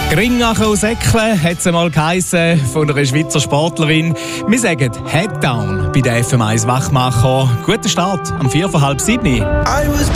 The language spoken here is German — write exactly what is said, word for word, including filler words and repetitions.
Ringacher aus Ecklen hat es einmal geheissen von einer Schweizer Sportlerin. Wir sagen Head Down bei den F M eins Wachmacher. Guten Start am vier vor halb sieben.